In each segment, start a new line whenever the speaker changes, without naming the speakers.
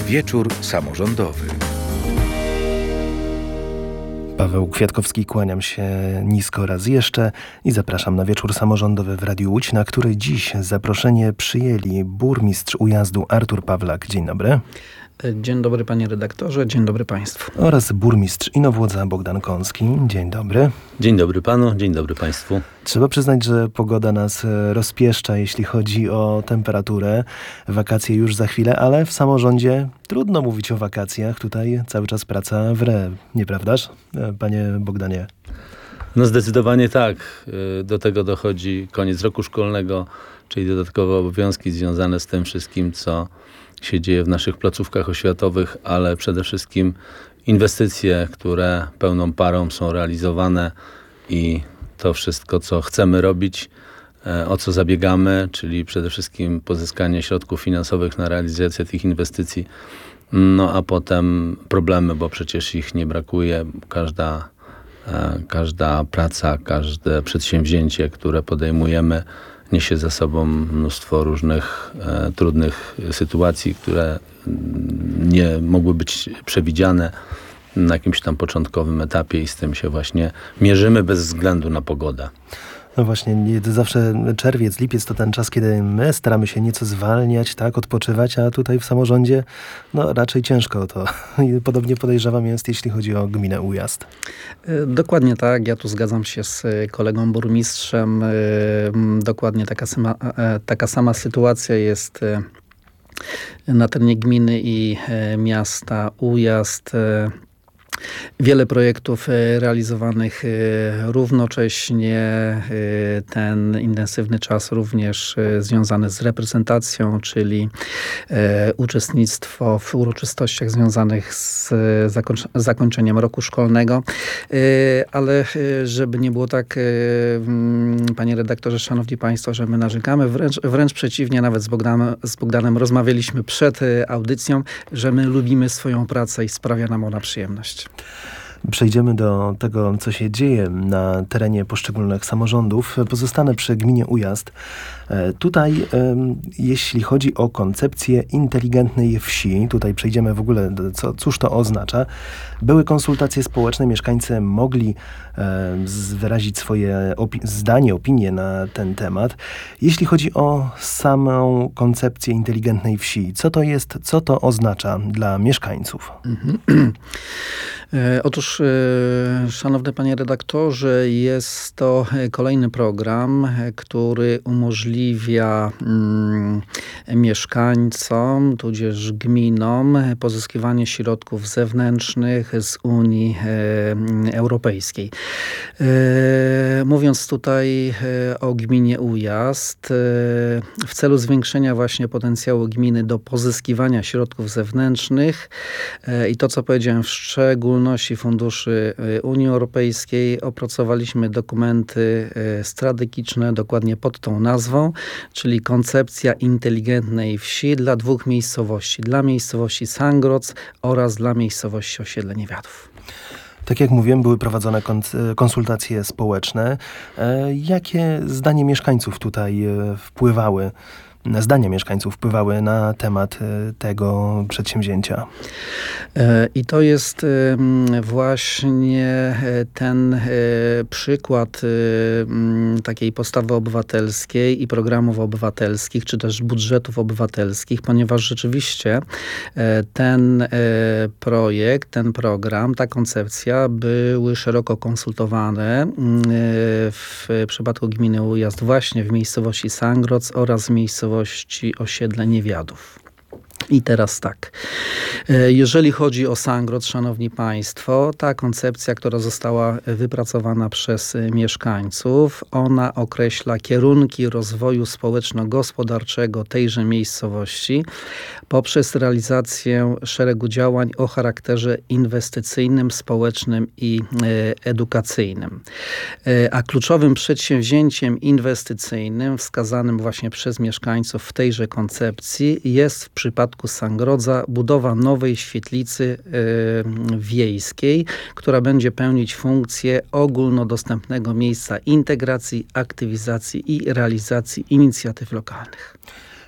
Wieczór samorządowy.
Paweł Kwiatkowski, kłaniam się nisko raz jeszcze i zapraszam na wieczór samorządowy w Radiu Łódź, na który dziś zaproszenie przyjęli burmistrz Ujazdu Artur Pawlak. Dzień dobry.
Dzień dobry panie redaktorze, dzień dobry państwu.
Oraz burmistrz Inowłodza Bogdan Kąski. Dzień dobry.
Dzień dobry panu, dzień dobry państwu.
Trzeba przyznać, że pogoda nas rozpieszcza, jeśli chodzi o temperaturę. Wakacje już za chwilę, ale w samorządzie trudno mówić o wakacjach. Tutaj cały czas praca w re, nieprawdaż, panie Bogdanie?
No zdecydowanie tak. Do tego dochodzi koniec roku szkolnego, czyli dodatkowe obowiązki związane z tym wszystkim, co się dzieje w naszych placówkach oświatowych, ale przede wszystkim inwestycje, które pełną parą są realizowane i to wszystko, co chcemy robić, o co zabiegamy, czyli przede wszystkim pozyskanie środków finansowych na realizację tych inwestycji, no a potem problemy, bo przecież ich nie brakuje. Każda praca, każde przedsięwzięcie, które podejmujemy, niesie za sobą mnóstwo różnych trudnych sytuacji, które nie mogły być przewidziane na jakimś tam początkowym etapie i z tym się właśnie mierzymy bez względu na pogodę.
No właśnie, zawsze czerwiec, lipiec to ten czas, kiedy my staramy się nieco zwalniać, tak, odpoczywać, a tutaj w samorządzie no raczej ciężko to. I podobnie podejrzewam jest, jeśli chodzi o gminę Ujazd.
Dokładnie tak, ja tu zgadzam się z kolegą burmistrzem. Dokładnie taka sama sytuacja jest na terenie gminy i miasta Ujazd. Wiele projektów realizowanych równocześnie, ten intensywny czas również związany z reprezentacją, czyli uczestnictwo w uroczystościach związanych z zakończeniem roku szkolnego. Ale żeby nie było tak, panie redaktorze, szanowni państwo, że my narzekamy, wręcz przeciwnie, nawet z Bogdanem rozmawialiśmy przed audycją, że my lubimy swoją pracę i sprawia nam ona przyjemność.
Przejdziemy do tego, co się dzieje na terenie poszczególnych samorządów. Pozostanę przy gminie Ujazd. Tutaj, jeśli chodzi o koncepcję inteligentnej wsi, tutaj przejdziemy w ogóle, cóż to oznacza. Były konsultacje społeczne, mieszkańcy mogli wyrazić swoje opinie na ten temat. Jeśli chodzi o samą koncepcję inteligentnej wsi, co to jest, co to oznacza dla mieszkańców?
Otóż, szanowny panie redaktorze, jest to kolejny program, który umożliwia mieszkańcom, tudzież gminom pozyskiwanie środków zewnętrznych z Unii Europejskiej. Mówiąc tutaj o gminie Ujazd, w celu zwiększenia właśnie potencjału gminy do pozyskiwania środków zewnętrznych i to, co powiedziałem, w szczególności funduszy Unii Europejskiej, opracowaliśmy dokumenty strategiczne dokładnie pod tą nazwą, czyli koncepcja inteligentnej wsi dla dwóch miejscowości. Dla miejscowości Sangroc oraz dla miejscowości Osiedle Niewiadów.
Tak jak mówiłem, były prowadzone konsultacje społeczne. Jakie zdania mieszkańców wpływały na temat tego przedsięwzięcia?
I to jest właśnie ten przykład takiej postawy obywatelskiej i programów obywatelskich, czy też budżetów obywatelskich, ponieważ rzeczywiście ten projekt, ten program, ta koncepcja były szeroko konsultowane w przypadku gminy Ujazd właśnie w miejscowości Sangroc oraz w miejscowości Osiedle Niewiadów. I teraz tak. Jeżeli chodzi o Sangroc, szanowni państwo, ta koncepcja, która została wypracowana przez mieszkańców, ona określa kierunki rozwoju społeczno-gospodarczego tejże miejscowości poprzez realizację szeregu działań o charakterze inwestycyjnym, społecznym i edukacyjnym. A kluczowym przedsięwzięciem inwestycyjnym wskazanym właśnie przez mieszkańców w tejże koncepcji jest w przypadku Sangrodza budowa nowej świetlicy wiejskiej, która będzie pełnić funkcję ogólnodostępnego miejsca integracji, aktywizacji i realizacji inicjatyw lokalnych.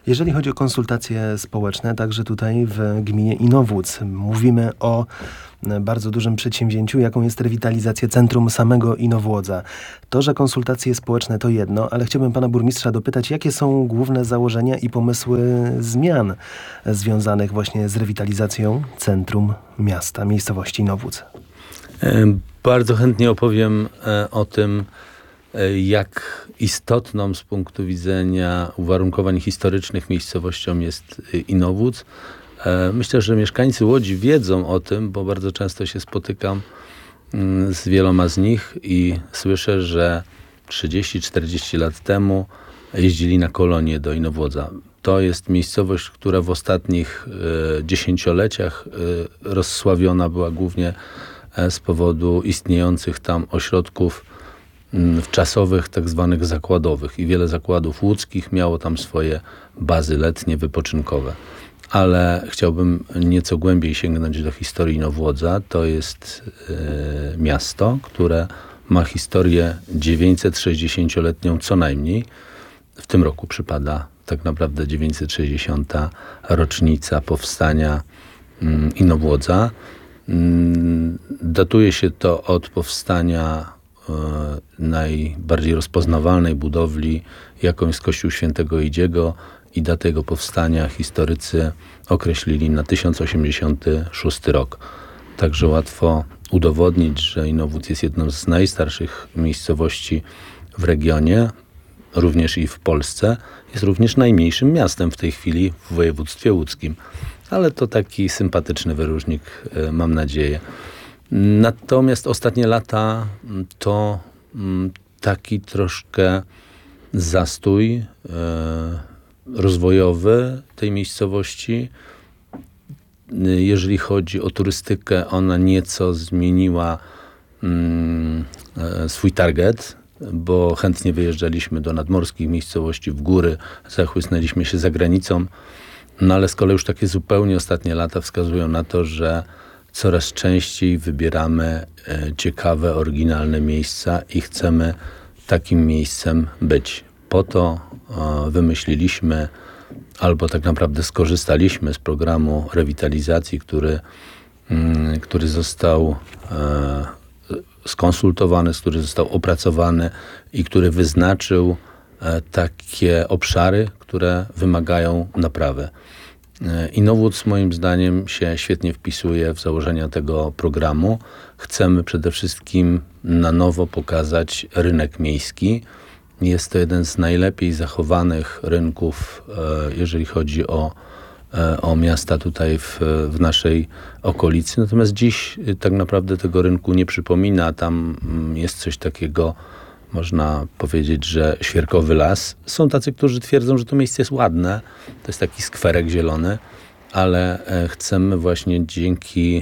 Jeżeli chodzi o konsultacje społeczne, także tutaj w gminie Inowłódz mówimy o bardzo dużym przedsięwzięciu, jaką jest rewitalizacja centrum samego Inowłodza. To, że konsultacje społeczne to jedno, ale chciałbym pana burmistrza dopytać, jakie są główne założenia i pomysły zmian związanych właśnie z rewitalizacją centrum miasta, miejscowości Inowłódz.
Bardzo chętnie opowiem o tym, jak istotną z punktu widzenia uwarunkowań historycznych miejscowością jest Inowłódz. Myślę, że mieszkańcy Łodzi wiedzą o tym, bo bardzo często się spotykam z wieloma z nich i słyszę, że 30-40 lat temu jeździli na kolonie do Inowłodza. To jest miejscowość, która w ostatnich dziesięcioleciach rozsławiona była głównie z powodu istniejących tam ośrodków czasowych, tak zwanych zakładowych. I wiele zakładów łódzkich miało tam swoje bazy letnie, wypoczynkowe. Ale chciałbym nieco głębiej sięgnąć do historii Inowłodza. To jest miasto, które ma historię 960-letnią co najmniej. W tym roku przypada tak naprawdę 960. rocznica powstania Inowłodza. Datuje się to od powstania najbardziej rozpoznawalnej budowli, jaką jest Kościół Świętego Idziego, i datę jego powstania historycy określili na 1086 rok. Także łatwo udowodnić, że Inowłódz jest jedną z najstarszych miejscowości w regionie, również i w Polsce. Jest również najmniejszym miastem w tej chwili w województwie łódzkim. Ale to taki sympatyczny wyróżnik, mam nadzieję. Natomiast ostatnie lata to taki troszkę zastój rozwojowy tej miejscowości. Jeżeli chodzi o turystykę, ona nieco zmieniła swój target, bo chętnie wyjeżdżaliśmy do nadmorskich miejscowości, w góry, zachłysnęliśmy się za granicą, no ale z kolei już takie zupełnie ostatnie lata wskazują na to, że coraz częściej wybieramy ciekawe, oryginalne miejsca i chcemy takim miejscem być. Po to wymyśliliśmy, albo tak naprawdę skorzystaliśmy z programu rewitalizacji, który został skonsultowany, który został opracowany i który wyznaczył takie obszary, które wymagają naprawy. Inowłódz moim zdaniem się świetnie wpisuje w założenia tego programu. Chcemy przede wszystkim na nowo pokazać rynek miejski. Jest to jeden z najlepiej zachowanych rynków, jeżeli chodzi o miasta tutaj w naszej okolicy. Natomiast dziś tak naprawdę tego rynku nie przypomina. Tam jest coś takiego, można powiedzieć, że świerkowy las. Są tacy, którzy twierdzą, że to miejsce jest ładne. To jest taki skwerek zielony, ale chcemy właśnie dzięki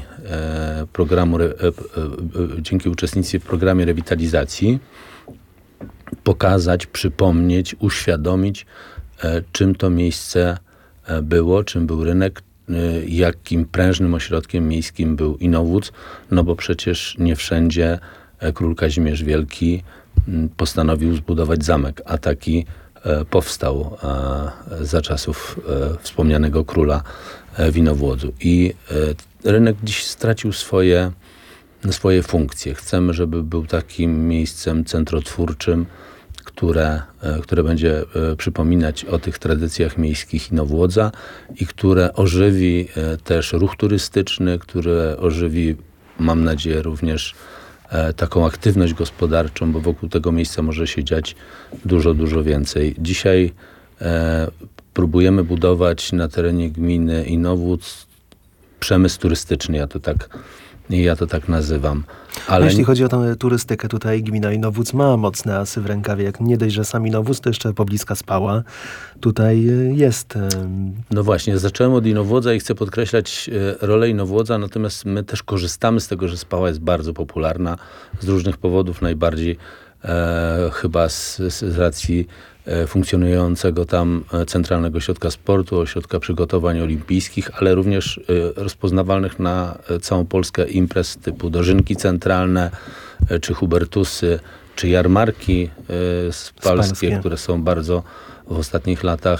uczestnictwie w programie rewitalizacji pokazać, przypomnieć, uświadomić, czym to miejsce było, czym był rynek, jakim prężnym ośrodkiem miejskim był Inowłódz, no bo przecież nie wszędzie król Kazimierz Wielki postanowił zbudować zamek, a taki powstał za czasów wspomnianego króla w Inowłodzu. I rynek dziś stracił swoje funkcje. Chcemy, żeby był takim miejscem centrotwórczym, które będzie przypominać o tych tradycjach miejskich Inowłodza i które ożywi też ruch turystyczny, które ożywi, mam nadzieję, również taką aktywność gospodarczą, bo wokół tego miejsca może się dziać dużo, dużo więcej. Dzisiaj próbujemy budować na terenie gminy Inowłódz przemysł turystyczny, ja to tak nazywam. Ale
jeśli chodzi o tę turystykę, tutaj gmina Inowłódz ma mocne asy w rękawie. Jak nie dość, że sam Inowłódz, to jeszcze pobliska Spała. Tutaj jest...
No właśnie, zacząłem od Inowłodza i chcę podkreślać rolę Inowłodza, natomiast my też korzystamy z tego, że Spała jest bardzo popularna z różnych powodów, najbardziej chyba z racji funkcjonującego tam Centralnego Ośrodka Sportu, Ośrodka Przygotowań Olimpijskich, ale również rozpoznawalnych na całą Polskę imprez typu dożynki centralne, czy hubertusy, czy jarmarki spalskie, które są bardzo w ostatnich latach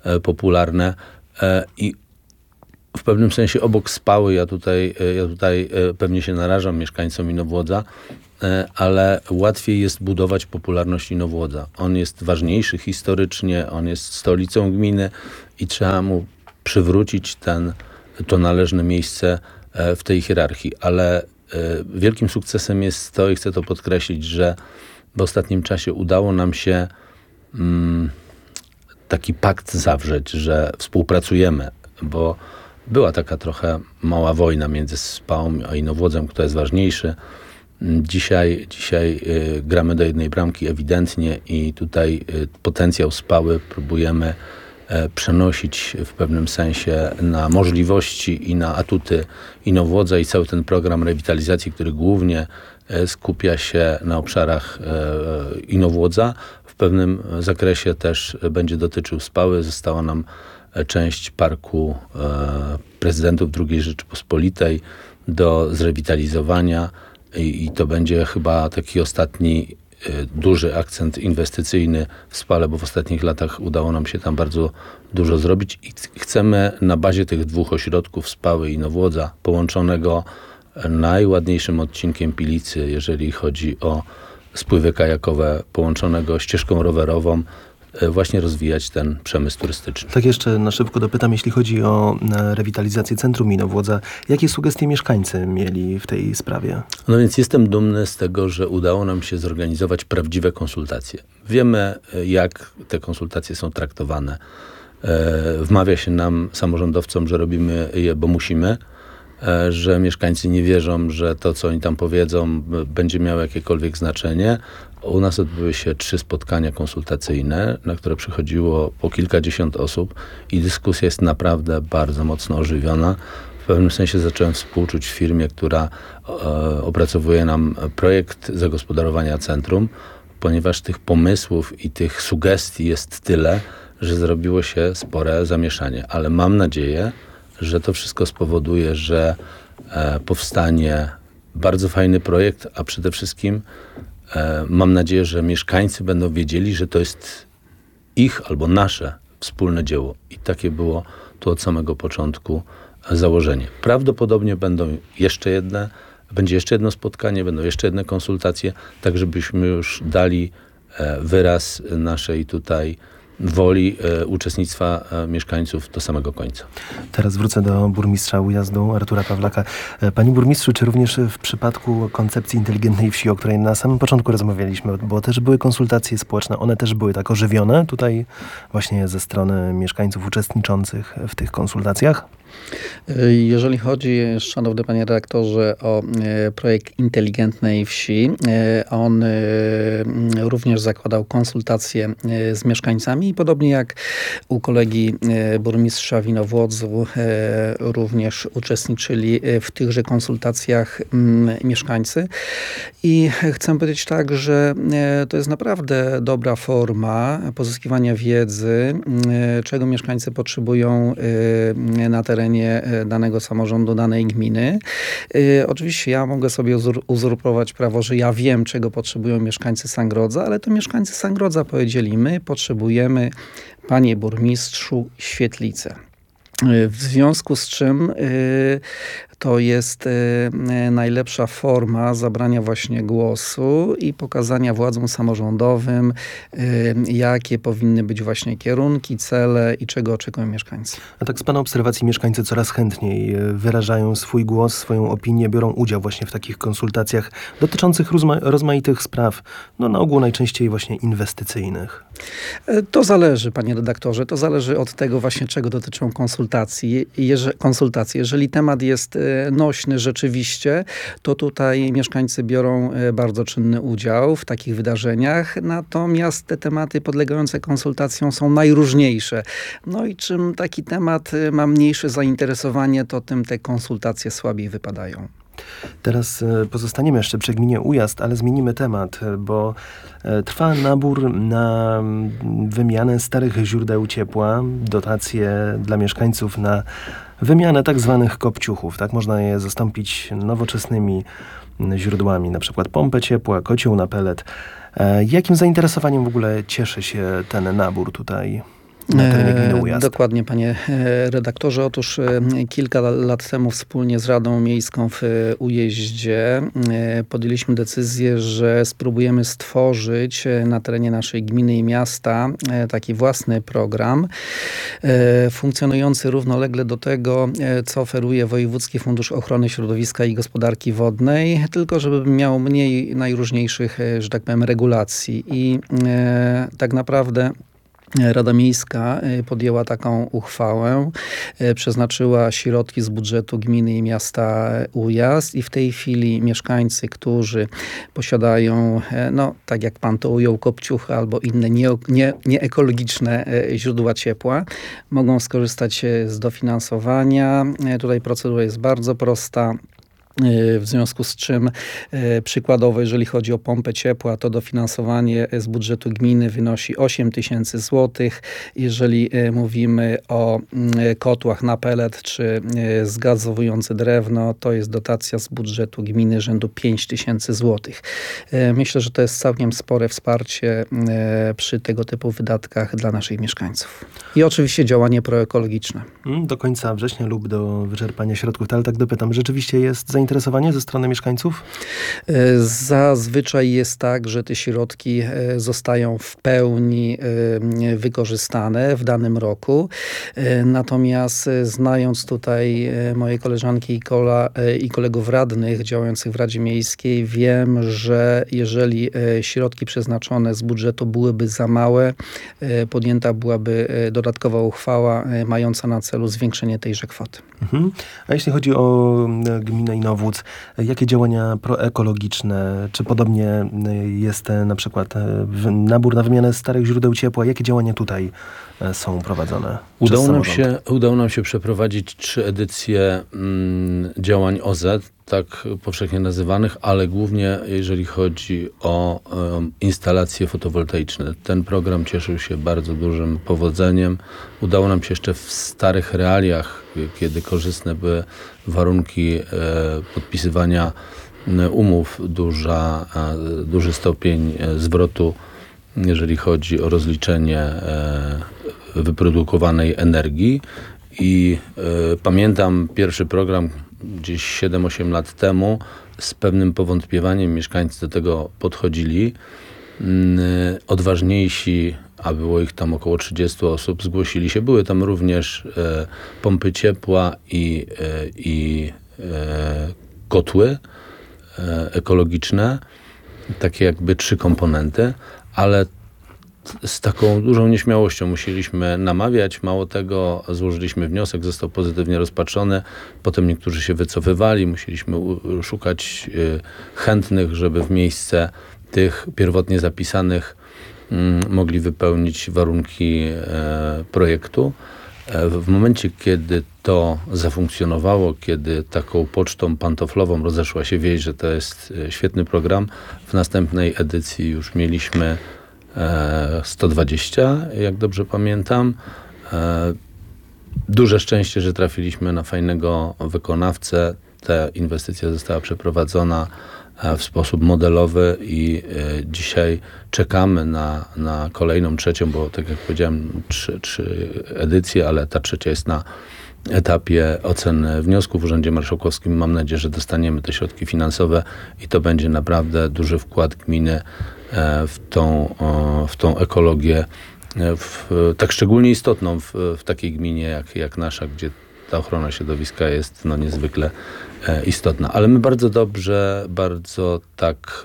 popularne i w pewnym sensie obok Spały, ja tutaj pewnie się narażam mieszkańcom Inowłodza, ale łatwiej jest budować popularność Inowłodza. On jest ważniejszy historycznie, on jest stolicą gminy i trzeba mu przywrócić to należne miejsce w tej hierarchii. Ale wielkim sukcesem jest to, i chcę to podkreślić, że w ostatnim czasie udało nam się taki pakt zawrzeć, że współpracujemy, bo była taka trochę mała wojna między Spałą a Inowłodzem, kto jest ważniejszy. Dzisiaj gramy do jednej bramki ewidentnie i tutaj potencjał Spały próbujemy przenosić w pewnym sensie na możliwości i na atuty Inowłodza i cały ten program rewitalizacji, który głównie skupia się na obszarach Inowłodza. W pewnym zakresie też będzie dotyczył Spały. Została nam część Parku Prezydentów II Rzeczypospolitej do zrewitalizowania i to będzie chyba taki ostatni duży akcent inwestycyjny w Spale, bo w ostatnich latach udało nam się tam bardzo dużo zrobić i chcemy na bazie tych dwóch ośrodków Spały i Inowłodza, połączonego najładniejszym odcinkiem Pilicy, jeżeli chodzi o spływy kajakowe, połączonego ścieżką rowerową, właśnie rozwijać ten przemysł turystyczny.
Tak jeszcze na szybko dopytam, jeśli chodzi o rewitalizację centrum Inowłodza, jakie sugestie mieszkańcy mieli w tej sprawie?
No więc jestem dumny z tego, że udało nam się zorganizować prawdziwe konsultacje. Wiemy, jak te konsultacje są traktowane. Wmawia się nam, samorządowcom, że robimy je, bo musimy, że mieszkańcy nie wierzą, że to, co oni tam powiedzą, będzie miało jakiekolwiek znaczenie. U nas odbyły się 3 spotkania konsultacyjne, na które przychodziło po kilkadziesiąt osób i dyskusja jest naprawdę bardzo mocno ożywiona. W pewnym sensie zacząłem współczuć firmie, która opracowuje nam projekt zagospodarowania centrum, ponieważ tych pomysłów i tych sugestii jest tyle, że zrobiło się spore zamieszanie. Ale mam nadzieję, że to wszystko spowoduje, że powstanie bardzo fajny projekt, a przede wszystkim mam nadzieję, że mieszkańcy będą wiedzieli, że to jest ich albo nasze wspólne dzieło. I takie było tu od samego początku założenie. Prawdopodobnie będzie jeszcze jedno spotkanie, będą jeszcze jedne konsultacje, tak żebyśmy już dali wyraz naszej tutaj woli uczestnictwa mieszkańców do samego końca.
Teraz wrócę do burmistrza Ujazdu, Artura Pawlaka. Panie burmistrzu, czy również w przypadku koncepcji inteligentnej wsi, o której na samym początku rozmawialiśmy, bo też były konsultacje społeczne, one też były tak ożywione tutaj właśnie ze strony mieszkańców uczestniczących w tych konsultacjach?
Jeżeli chodzi, szanowny panie redaktorze, o projekt inteligentnej wsi, on również zakładał konsultacje z mieszkańcami i podobnie jak u kolegi burmistrza w Inowłodzu również uczestniczyli w tychże konsultacjach mieszkańcy. I chcę powiedzieć tak, że to jest naprawdę dobra forma pozyskiwania wiedzy, czego mieszkańcy potrzebują na terenie danego samorządu, danej gminy. Oczywiście ja mogę sobie uzurpować prawo, że ja wiem, czego potrzebują mieszkańcy Sangrodza, ale to mieszkańcy Sangrodza powiedzieli, my potrzebujemy, panie burmistrzu, świetlicę. W związku z czym to jest najlepsza forma zabrania właśnie głosu i pokazania władzom samorządowym, jakie powinny być właśnie kierunki, cele i czego oczekują mieszkańcy.
A tak z pana obserwacji mieszkańcy coraz chętniej wyrażają swój głos, swoją opinię, biorą udział właśnie w takich konsultacjach dotyczących rozmaitych spraw, no na ogół najczęściej właśnie inwestycyjnych.
To zależy, panie redaktorze, to zależy od tego właśnie, czego dotyczą konsultacji. Jeżeli temat jest nośny rzeczywiście, to tutaj mieszkańcy biorą bardzo czynny udział w takich wydarzeniach, natomiast te tematy podlegające konsultacjom są najróżniejsze. No i czym taki temat ma mniejsze zainteresowanie, to tym te konsultacje słabiej wypadają.
Teraz pozostaniemy jeszcze przy gminie Ujazd, ale zmienimy temat, bo trwa nabór na wymianę starych źródeł ciepła, dotacje dla mieszkańców na wymianę tak zwanych kopciuchów. Tak można je zastąpić nowoczesnymi źródłami, na przykład pompę ciepła, kocioł na pelet. Jakim zainteresowaniem w ogóle cieszy się ten nabór tutaj? na terenie gminy Ujazd?
Dokładnie, panie redaktorze. Otóż kilka lat temu wspólnie z Radą Miejską w Ujeździe podjęliśmy decyzję, że spróbujemy stworzyć na terenie naszej gminy i miasta taki własny program funkcjonujący równolegle do tego, co oferuje Wojewódzki Fundusz Ochrony Środowiska i Gospodarki Wodnej, tylko żeby miał mniej najróżniejszych, że tak powiem, regulacji. I tak naprawdę Rada Miejska podjęła taką uchwałę, przeznaczyła środki z budżetu gminy i miasta Ujazd i w tej chwili mieszkańcy, którzy posiadają, no tak jak pan to ujął, kopciuchy albo inne nieekologiczne źródła ciepła, mogą skorzystać z dofinansowania. Tutaj procedura jest bardzo prosta. W związku z czym przykładowo, jeżeli chodzi o pompę ciepła, to dofinansowanie z budżetu gminy wynosi 8 000 złotych. Jeżeli mówimy o kotłach na pelet czy zgazowujące drewno, to jest dotacja z budżetu gminy rzędu 5 000 złotych. Myślę, że to jest całkiem spore wsparcie przy tego typu wydatkach dla naszych mieszkańców. I oczywiście działanie proekologiczne.
Do końca września lub do wyczerpania środków, ale tak dopytam, rzeczywiście jest zainteresowanie ze strony mieszkańców?
Zazwyczaj jest tak, że te środki zostają w pełni wykorzystane w danym roku. Natomiast znając tutaj moje koleżanki i kolegów radnych działających w Radzie Miejskiej, wiem, że jeżeli środki przeznaczone z budżetu byłyby za małe, podjęta byłaby dodatkowa uchwała mająca na celu zwiększenie tejże kwoty.
A jeśli chodzi o gminę Inowłódz, jakie działania proekologiczne, czy podobnie jest na przykład nabór na wymianę starych źródeł ciepła, jakie działania tutaj są prowadzone?
Udało nam się przeprowadzić 3 edycje działań OZE, tak powszechnie nazywanych, ale głównie jeżeli chodzi o instalacje fotowoltaiczne. Ten program cieszył się bardzo dużym powodzeniem. Udało nam się jeszcze w starych realiach, kiedy korzystne były warunki podpisywania umów, duży stopień zwrotu, jeżeli chodzi o rozliczenie wyprodukowanej energii. I pamiętam pierwszy program gdzieś 7-8 lat temu, z pewnym powątpiewaniem mieszkańcy do tego podchodzili. Odważniejsi, a było ich tam około 30 osób, zgłosili się. Były tam również pompy ciepła i kotły ekologiczne, takie jakby 3 komponenty, ale z taką dużą nieśmiałością musieliśmy namawiać. Mało tego, złożyliśmy wniosek, został pozytywnie rozpatrzony. Potem niektórzy się wycofywali. Musieliśmy szukać chętnych, żeby w miejsce tych pierwotnie zapisanych mogli wypełnić warunki projektu. W momencie, kiedy to zafunkcjonowało, kiedy taką pocztą pantoflową rozeszła się wieść, że to jest świetny program, w następnej edycji już mieliśmy 120, jak dobrze pamiętam. Duże szczęście, że trafiliśmy na fajnego wykonawcę. Ta inwestycja została przeprowadzona w sposób modelowy i dzisiaj czekamy na kolejną, 3, bo tak jak powiedziałem, 3 edycje, ale ta 3 jest na etapie oceny wniosków w Urzędzie Marszałkowskim. Mam nadzieję, że dostaniemy te środki finansowe i to będzie naprawdę duży wkład gminy w tą ekologię, tak szczególnie istotną w takiej gminie jak nasza, gdzie ta ochrona środowiska jest niezwykle istotna. Ale my bardzo dobrze, bardzo tak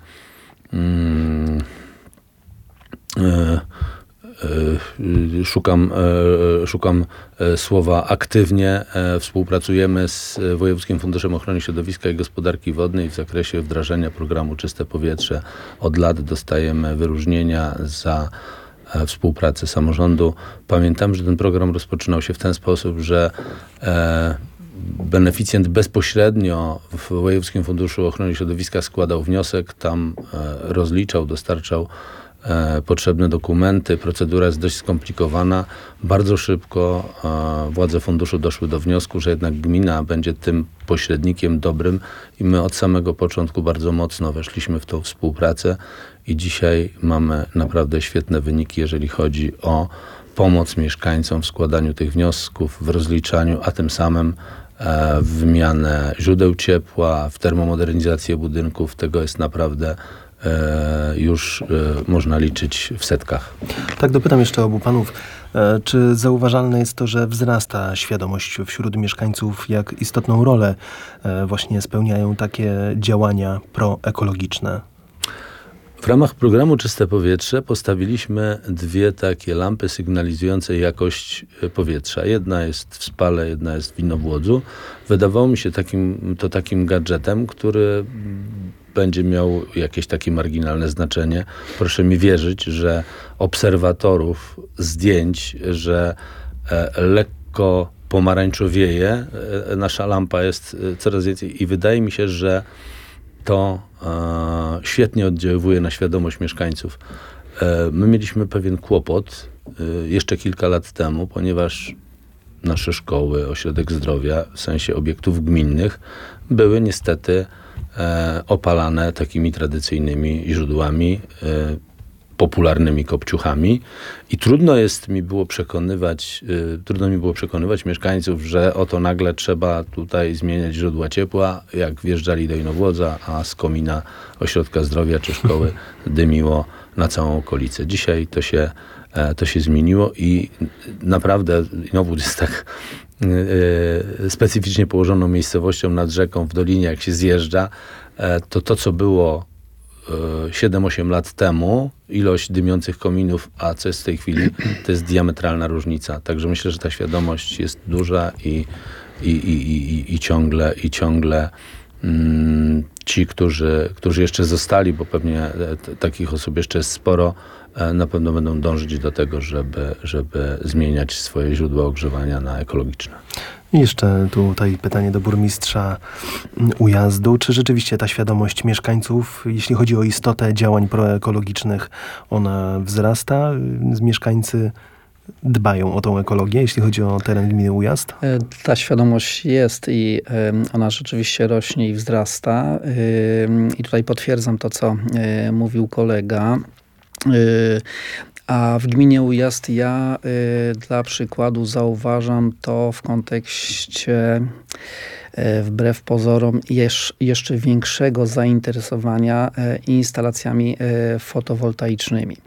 szukam słowa aktywnie. Współpracujemy z Wojewódzkim Funduszem Ochrony Środowiska i Gospodarki Wodnej w zakresie wdrażania programu Czyste Powietrze. Od lat dostajemy wyróżnienia za współpracę samorządu. Pamiętam, że ten program rozpoczynał się w ten sposób, że beneficjent bezpośrednio w Wojewódzkim Funduszu Ochrony Środowiska składał wniosek, tam rozliczał, dostarczał potrzebne dokumenty. Procedura jest dość skomplikowana. Bardzo szybko władze funduszu doszły do wniosku, że jednak gmina będzie tym pośrednikiem dobrym i my od samego początku bardzo mocno weszliśmy w tą współpracę i dzisiaj mamy naprawdę świetne wyniki, jeżeli chodzi o pomoc mieszkańcom w składaniu tych wniosków, w rozliczaniu, a tym samym w wymianę źródeł ciepła, w termomodernizację budynków. Tego jest naprawdę już można liczyć w setkach.
Tak, dopytam jeszcze obu panów. Czy zauważalne jest to, że wzrasta świadomość wśród mieszkańców, jak istotną rolę właśnie spełniają takie działania proekologiczne?
W ramach programu Czyste Powietrze postawiliśmy 2 takie lampy sygnalizujące jakość powietrza. Jedna jest w Spale, jedna jest w Inowłodzu. Wydawało mi się takim gadżetem, który będzie miał jakieś takie marginalne znaczenie. Proszę mi wierzyć, że obserwatorów zdjęć, że lekko pomarańczowieje, nasza lampa jest coraz więcej i wydaje mi się, że to świetnie oddziaływuje na świadomość mieszkańców. My mieliśmy pewien kłopot jeszcze kilka lat temu, ponieważ nasze szkoły, ośrodek zdrowia, w sensie obiektów gminnych, były niestety opalane takimi tradycyjnymi źródłami, popularnymi kopciuchami i trudno mi było przekonywać mieszkańców, że oto nagle trzeba tutaj zmieniać źródła ciepła, jak wjeżdżali do Inowłodza, a z komina ośrodka zdrowia czy szkoły dymiło na całą okolicę. Dzisiaj to się zmieniło i naprawdę Inowłódz jest tak specyficznie położoną miejscowością nad rzeką w dolinie, jak się zjeżdża, to co było 7-8 lat temu, ilość dymiących kominów, a co jest w tej chwili, to jest diametralna różnica. Także myślę, że ta świadomość jest duża i ciągle ci, którzy jeszcze zostali, bo pewnie takich osób jeszcze jest sporo, na pewno będą dążyć do tego, żeby zmieniać swoje źródła ogrzewania na ekologiczne.
I jeszcze tutaj pytanie do burmistrza Ujazdu. Czy rzeczywiście ta świadomość mieszkańców, jeśli chodzi o istotę działań proekologicznych, ona wzrasta? Mieszkańcy dbają o tą ekologię, jeśli chodzi o teren gminy Ujazd?
Ta świadomość jest i ona rzeczywiście rośnie i wzrasta. I tutaj potwierdzam to, co mówił kolega. A w gminie Ujazd ja dla przykładu zauważam to w kontekście wbrew pozorom jeszcze większego zainteresowania instalacjami fotowoltaicznymi.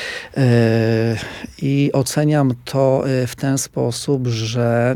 I oceniam to w ten sposób, że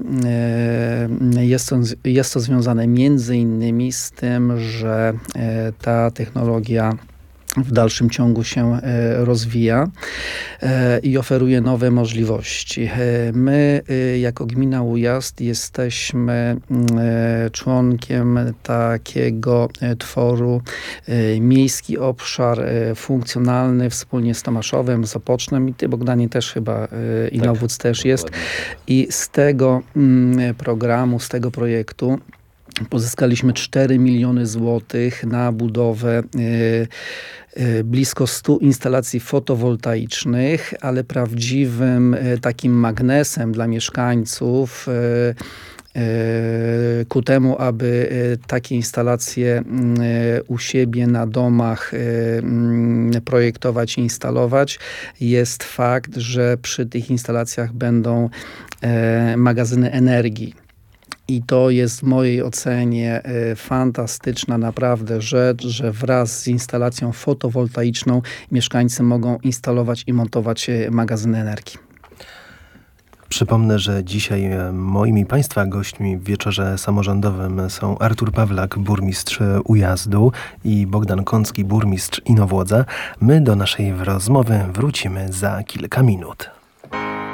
jest to związane między innymi z tym, że ta technologia w dalszym ciągu się rozwija i oferuje nowe możliwości. My jako gmina Ujazd jesteśmy członkiem takiego tworu Miejski Obszar Funkcjonalny wspólnie z Tomaszowem, z Opocznem i ty, Bogdanie, też chyba Inowłódz też jest. I z tego programu, z tego projektu pozyskaliśmy 4 miliony złotych na budowę blisko 100 instalacji fotowoltaicznych, ale prawdziwym takim magnesem dla mieszkańców ku temu, aby takie instalacje u siebie na domach projektować i instalować, jest fakt, że przy tych instalacjach będą magazyny energii. I to jest w mojej ocenie fantastyczna naprawdę rzecz, że wraz z instalacją fotowoltaiczną mieszkańcy mogą instalować i montować magazyny energii.
Przypomnę, że dzisiaj moimi i Państwa gośćmi w wieczorze samorządowym są Artur Pawlak, burmistrz Ujazdu i Bogdan Kącki, burmistrz Inowłodza. My do naszej rozmowy wrócimy za kilka minut.